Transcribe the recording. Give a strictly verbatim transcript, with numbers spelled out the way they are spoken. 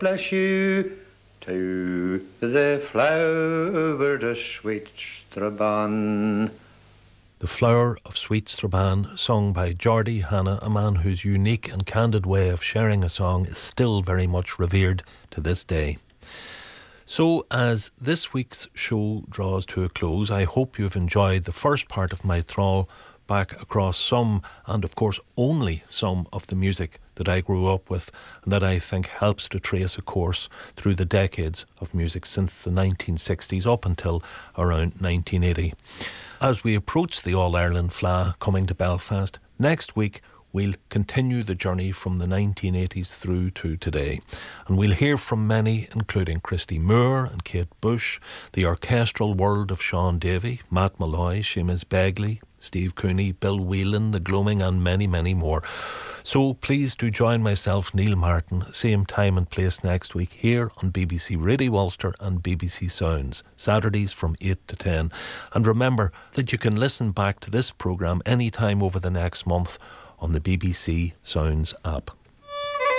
bless you, to the flower of sweet Strabane. The Flower of Sweet Strabane, sung by Geordie Hanna, a man whose unique and candid way of sharing a song is still very much revered to this day. So, as this week's show draws to a close, I hope you've enjoyed the first part of my trawl back across some, and of course only some, of the music that I grew up with and that I think helps to trace a course through the decades of music since the nineteen sixties up until around nineteen eighty. As we approach the All-Ireland Fleadh coming to Belfast, next week we'll continue the journey from the nineteen eighties through to today. And we'll hear from many, including Christy Moore and Kate Bush, the orchestral world of Sean Davey, Matt Malloy, Seamus Begley, Steve Cooney, Bill Whelan, The Gloaming, and many, many more. So please do join myself, Neil Martin, same time and place next week here on B B C Radio Ulster and B B C Sounds, Saturdays from eight to ten. And remember that you can listen back to this programme anytime over the next month on the B B C Sounds app.